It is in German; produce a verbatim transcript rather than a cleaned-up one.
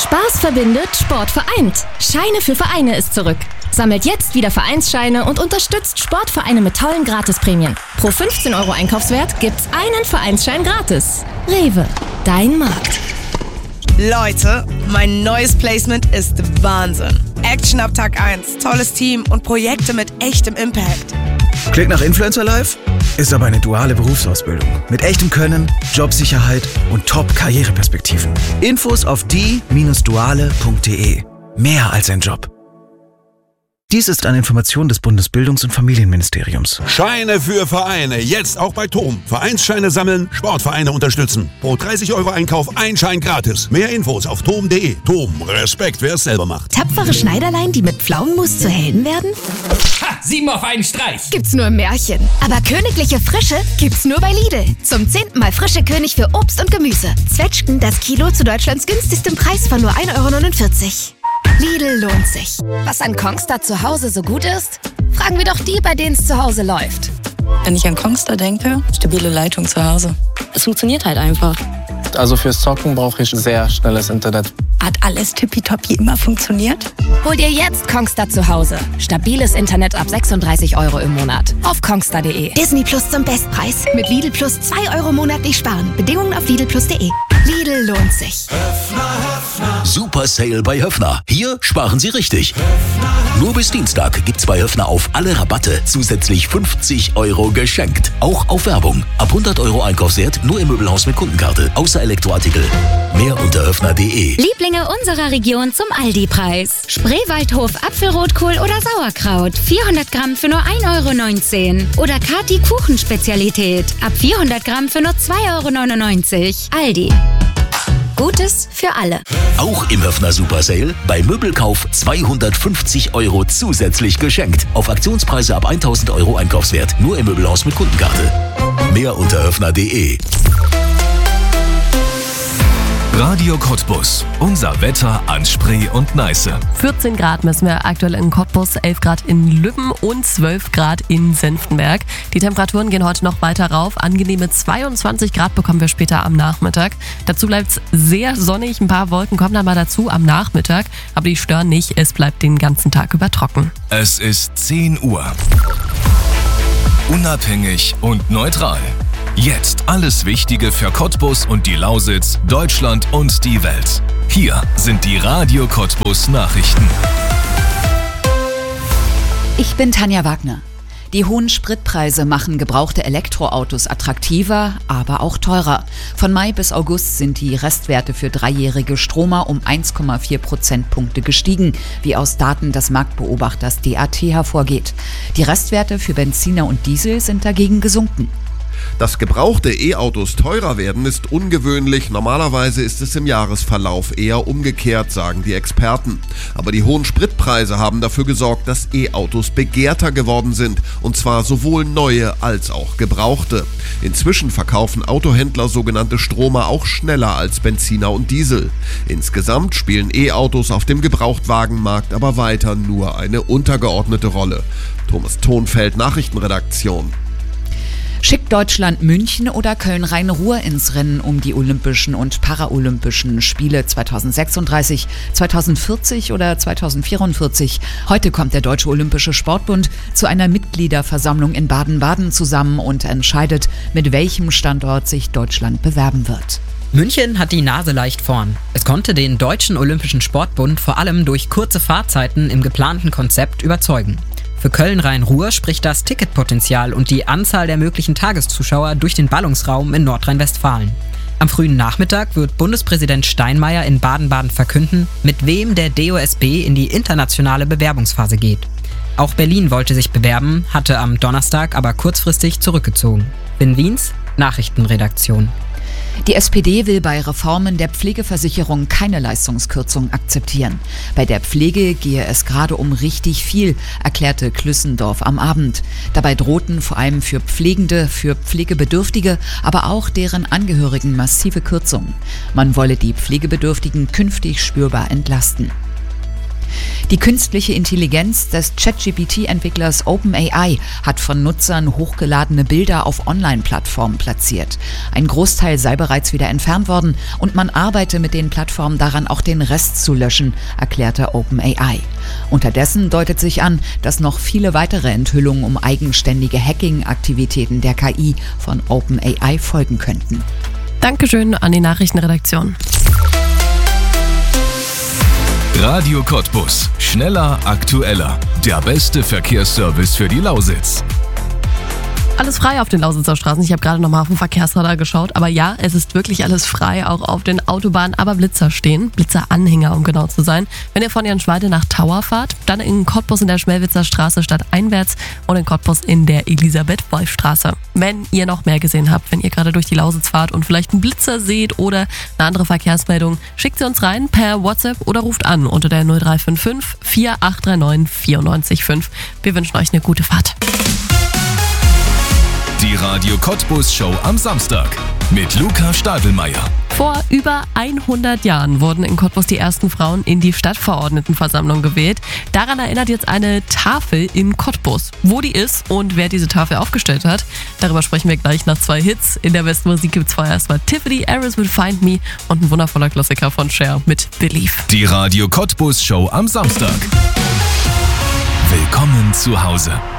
Spaß verbindet, Sport vereint. Scheine für Vereine ist zurück. Sammelt jetzt wieder Vereinsscheine und unterstützt Sportvereine mit tollen Gratisprämien. Pro fünfzehn Euro Einkaufswert gibt's einen Vereinsschein gratis. Rewe, dein Markt. Leute, mein neues Placement ist Wahnsinn. Action ab Tag eins, tolles Team und Projekte mit echtem Impact. Klingt nach Influencer Life? Ist aber eine duale Berufsausbildung. Mit echtem Können, Jobsicherheit und Top-Karriereperspektiven. Infos auf die Bindestrich duale Punkt de. Mehr als ein Job. Dies ist eine Information des Bundesbildungs- und Familienministeriums. Scheine für Vereine. Jetzt auch bei Tom. Vereinsscheine sammeln, Sportvereine unterstützen. Pro dreißig Euro Einkauf ein Schein gratis. Mehr Infos auf tom punkt de. Tom, Respekt, wer es selber macht. Tapfere Schneiderlein, die mit Pflaumenmus zu Helden werden? Ha! Sieben auf einen Streich. Gibt's nur im Märchen. Aber königliche Frische gibt's nur bei Lidl. Zum zehnten Mal frische König für Obst und Gemüse. Zwetschgen das Kilo zu Deutschlands günstigstem Preis von nur ein Euro neunundvierzig. Lidl lohnt sich. Was an Kongstar zu Hause so gut ist? Fragen wir doch die, bei denen es zu Hause läuft. Wenn ich an Kongstar denke, stabile Leitung zu Hause. Es funktioniert halt einfach. Also fürs Zocken brauche ich sehr schnelles Internet. Hat alles tippitoppi immer funktioniert? Hol dir jetzt Kongstar zu Hause. Stabiles Internet ab sechsunddreißig Euro im Monat. Auf kongstar punkt de. Disney Plus zum Bestpreis. Mit Lidl Plus zwei Euro monatlich sparen. Bedingungen auf lidl plus punkt de. Lidl lohnt sich. Super Sale bei Höffner. Hier sparen Sie richtig. Höffner. Nur bis Dienstag gibt's bei Höffner auf alle Rabatte zusätzlich fünfzig Euro geschenkt. Auch auf Werbung. Ab hundert Euro Einkaufswert nur im Möbelhaus mit Kundenkarte. Außer Elektroartikel. Mehr unter höffner punkt de. Lieblinge unserer Region zum Aldi-Preis. Spreewaldhof Apfelrotkohl oder Sauerkraut. vierhundert Gramm für nur ein Euro neunzehn. Oder Kati Kuchenspezialität. Ab vierhundert Gramm für nur zwei Euro neunundneunzig. Aldi. Gutes für alle. Auch im Höffner Super Sale bei Möbelkauf zweihundertfünfzig Euro zusätzlich geschenkt. Auf Aktionspreise ab tausend Euro Einkaufswert. Nur im Möbelhaus mit Kundenkarte. Mehr unter höffner punkt de. Radio Cottbus. Unser Wetter an Spree und Neiße. vierzehn Grad messen wir aktuell in Cottbus, elf Grad in Lübben und zwölf Grad in Senftenberg. Die Temperaturen gehen heute noch weiter rauf. Angenehme zweiundzwanzig Grad bekommen wir später am Nachmittag. Dazu bleibt es sehr sonnig. Ein paar Wolken kommen dann mal dazu am Nachmittag. Aber die stören nicht. Es bleibt den ganzen Tag über trocken. Es ist zehn Uhr. Unabhängig und neutral. Jetzt alles Wichtige für Cottbus und die Lausitz, Deutschland und die Welt. Hier sind die Radio Cottbus Nachrichten. Ich bin Tanja Wagner. Die hohen Spritpreise machen gebrauchte Elektroautos attraktiver, aber auch teurer. Von Mai bis August sind die Restwerte für dreijährige Stromer um eins Komma vier Prozentpunkte gestiegen, wie aus Daten des Marktbeobachters D A T hervorgeht. Die Restwerte für Benziner und Diesel sind dagegen gesunken. Dass gebrauchte E-Autos teurer werden, ist ungewöhnlich. Normalerweise ist es im Jahresverlauf eher umgekehrt, sagen die Experten. Aber die hohen Spritpreise haben dafür gesorgt, dass E-Autos begehrter geworden sind. Und zwar sowohl neue als auch gebrauchte. Inzwischen verkaufen Autohändler sogenannte Stromer auch schneller als Benziner und Diesel. Insgesamt spielen E-Autos auf dem Gebrauchtwagenmarkt aber weiter nur eine untergeordnete Rolle. Thomas Thonfeld, Nachrichtenredaktion. Schickt Deutschland München oder Köln-Rhein-Ruhr ins Rennen um die Olympischen und Paralympischen Spiele zweitausendsechsunddreißig, zweitausendvierzig oder zweitausendvierundvierzig? Heute kommt der Deutsche Olympische Sportbund zu einer Mitgliederversammlung in Baden-Baden zusammen und entscheidet, mit welchem Standort sich Deutschland bewerben wird. München hat die Nase leicht vorn. Es konnte den Deutschen Olympischen Sportbund vor allem durch kurze Fahrzeiten im geplanten Konzept überzeugen. Für Köln-Rhein-Ruhr spricht das Ticketpotenzial und die Anzahl der möglichen Tageszuschauer durch den Ballungsraum in Nordrhein-Westfalen. Am frühen Nachmittag wird Bundespräsident Steinmeier in Baden-Baden verkünden, mit wem der D O S B in die internationale Bewerbungsphase geht. Auch Berlin wollte sich bewerben, hatte am Donnerstag aber kurzfristig zurückgezogen. In Wiens, Nachrichtenredaktion. Die S P D will bei Reformen der Pflegeversicherung keine Leistungskürzung akzeptieren. Bei der Pflege gehe es gerade um richtig viel, erklärte Klüssendorf am Abend. Dabei drohten vor allem für Pflegende, für Pflegebedürftige, aber auch deren Angehörigen massive Kürzungen. Man wolle die Pflegebedürftigen künftig spürbar entlasten. Die künstliche Intelligenz des ChatGPT-Entwicklers OpenAI hat von Nutzern hochgeladene Bilder auf Online-Plattformen platziert. Ein Großteil sei bereits wieder entfernt worden und man arbeite mit den Plattformen daran, auch den Rest zu löschen, erklärte OpenAI. Unterdessen deutet sich an, dass noch viele weitere Enthüllungen um eigenständige Hacking-Aktivitäten der K I von OpenAI folgen könnten. Dankeschön an die Nachrichtenredaktion. Radio Cottbus. Schneller, aktueller. Der beste Verkehrsservice für die Lausitz. Alles frei auf den Lausitzer Straßen. Ich habe gerade nochmal auf den Verkehrsradar geschaut. Aber ja, es ist wirklich alles frei, auch auf den Autobahnen. Aber Blitzer stehen. Blitzeranhänger, um genau zu sein. Wenn ihr von Janschweide nach Tauer fahrt, dann in Cottbus in der Schmelwitzer Straße stadteinwärts und in Cottbus in der Elisabeth-Wolf-Straße. Wenn ihr noch mehr gesehen habt, wenn ihr gerade durch die Lausitz fahrt und vielleicht einen Blitzer seht oder eine andere Verkehrsmeldung, schickt sie uns rein per WhatsApp oder ruft an unter der null drei fünf fünf, vier acht drei neun, vier neun fünf. Wir wünschen euch eine gute Fahrt. Die Radio Cottbus Show am Samstag mit Luca Stadelmeier. Vor über hundert Jahren wurden in Cottbus die ersten Frauen in die Stadtverordnetenversammlung gewählt. Daran erinnert jetzt eine Tafel in Cottbus. Wo die ist und wer diese Tafel aufgestellt hat, darüber sprechen wir gleich nach zwei Hits. In der besten Musik gibt es vorerst mal Tiffany Harris mit Find Me und ein wundervoller Klassiker von Cher mit Believe. Die Radio Cottbus Show am Samstag. Willkommen zu Hause.